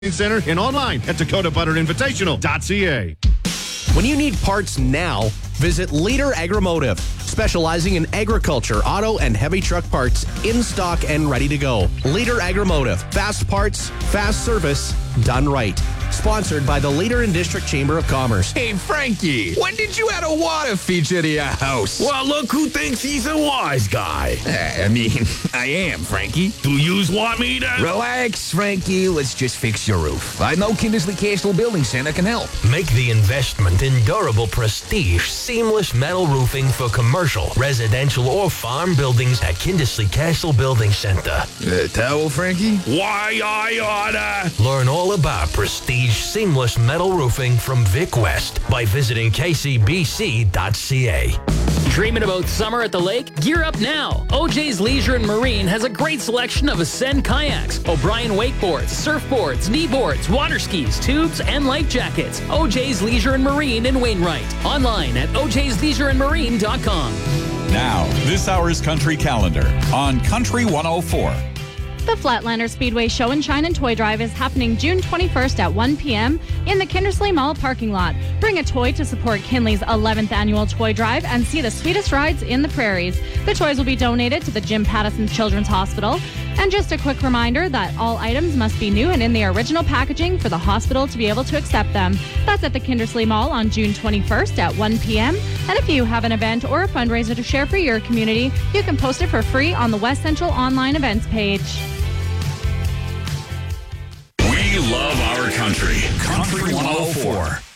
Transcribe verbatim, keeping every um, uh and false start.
Center and online at dakota butter invitational dot c a. When you need parts now, visit Leader Agromotive, specializing in agriculture, auto, and heavy truck parts in stock and ready to go. Leader Agromotive, fast parts, fast service, done right. Sponsored by the Leader and District Chamber of Commerce. Hey, Frankie, when did you add a water feature to your house? Well, look who thinks he's a wise guy. Uh, I mean, I am, Frankie. Do yous want me to? Relax, Frankie. Let's just fix your roof. I know Kindersley Castle Building Center can help. Make the investment in durable, prestige, seamless metal roofing for commercial, residential, or farm buildings at Kindersley Castle Building Center. Uh, towel, Frankie? Why, I oughta. Learn all about prestige, seamless metal roofing from Vic West by visiting k c b c dot c a. Dreaming about summer at the lake? Gear up now. O J's Leisure and Marine has a great selection of Ascend kayaks, O'Brien wakeboards, surfboards, kneeboards, water skis, tubes, and life jackets. O J's Leisure and Marine in Wainwright. Online at o j's leisure and marine dot com. Now, this hour's Country Calendar on Country one oh four. The Flatlander Speedway Show and Shine and Toy Drive is happening June twenty-first at one p.m. in the Kindersley Mall parking lot. Bring a toy to support Kinley's eleventh annual toy drive and see the sweetest rides in the prairies. The toys will be donated to the Jim Pattison Children's Hospital. And just a quick reminder that all items must be new and in the original packaging for the hospital to be able to accept them. That's at the Kindersley Mall on June twenty-first at one p.m. And if you have an event or a fundraiser to share for your community, you can post it for free on the West Central online events page. We love our country. Country one oh four.